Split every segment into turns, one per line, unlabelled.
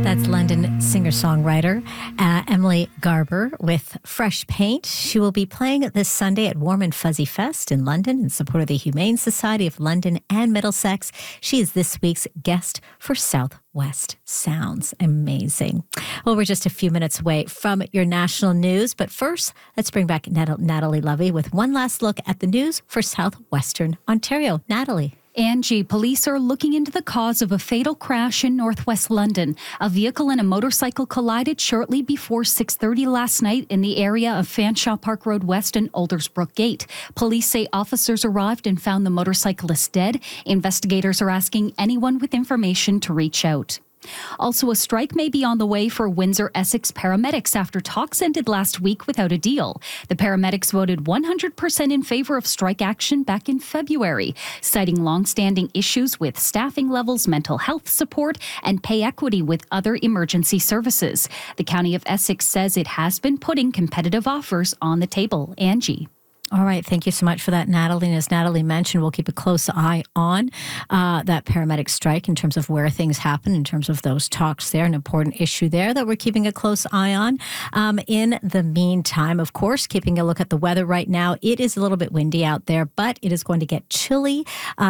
That's London singer-songwriter Emily Garber with Fresh Paint. She will be playing this Sunday at Warm and Fuzzy Fest in London in support of the Humane Society of London and Middlesex. She is this week's guest for Southwest Sounds. Amazing. Well, we're just a few minutes away from your national news, but first, let's bring back Natalie Lovey with one last look at the news for Southwestern Ontario. Natalie.
Angie, police are looking into the cause of a fatal crash in northwest London. A vehicle and a motorcycle collided shortly before 6:30 last night in the area of Fanshawe Park Road West and Aldersbrook Gate. Police say officers arrived and found the motorcyclist dead. Investigators are asking anyone with information to reach out. Also, a strike may be on the way for Windsor-Essex paramedics after talks ended last week without a deal. The paramedics voted 100% in favor of strike action back in February, citing long-standing issues with staffing levels, mental health support, and pay equity with other emergency services. The County of Essex says it has been putting competitive offers on the table. Angie.
All right. Thank you so much for that, Natalie. And as Natalie mentioned, we'll keep a close eye on that paramedic strike in terms of where things happen, in terms of those talks there, an important issue there that we're keeping a close eye on. In the meantime, of course, keeping a look at the weather right now. It is a little bit windy out there, but it is going to get chilly.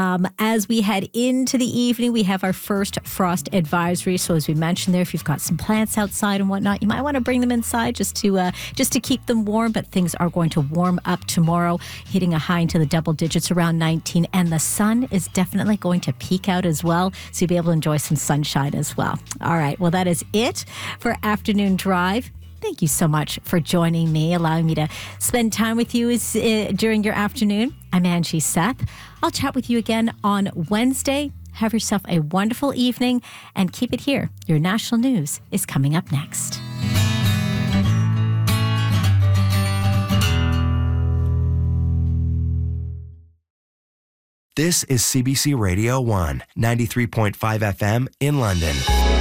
As we head into the evening, we have our first frost advisory. So as we mentioned there, if you've got some plants outside and whatnot, you might want to bring them inside just to keep them warm. But things are going to warm up tomorrow, hitting a high into the double digits around 19, and the sun is definitely going to peek out as well, so you'll be able to enjoy some sunshine as well. All right, well, that is it for Afternoon Drive. Thank you so much for joining me, allowing me to spend time with you during your afternoon. I'm Angie Seth. I'll chat with you again on Wednesday. Have yourself a wonderful evening and keep it here. Your national news is coming up next.
This is CBC Radio 1, 93.5 FM in London.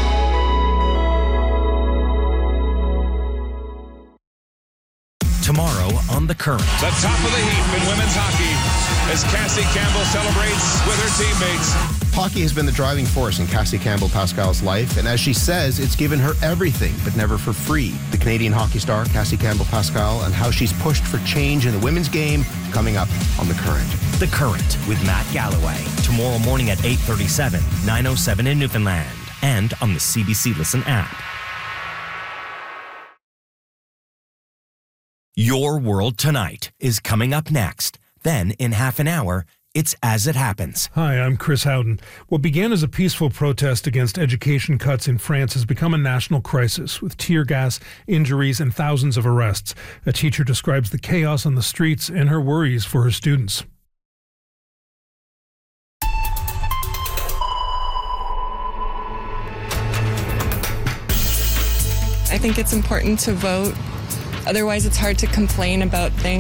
Tomorrow on The Current.
The top of the heap in women's hockey as Cassie Campbell celebrates with her teammates.
Hockey has been the driving force in Cassie Campbell-Pascal's life, and as she says, it's given her everything, but never for free. The Canadian hockey star, Cassie Campbell-Pascal, and how she's pushed for change in the women's game, coming up on The Current.
The Current with Matt Galloway. Tomorrow morning at 8:37, 9:07 in Newfoundland, and on the CBC Listen app. Your World Tonight is coming up next. Then, in half an hour, it's As It Happens.
Hi, I'm Chris Howden. What began as a peaceful protest against education cuts in France has become a national crisis, with tear gas, injuries, and thousands of arrests. A teacher describes the chaos on the streets and her worries for her students.
I think it's important to vote. Otherwise, it's hard to complain about things.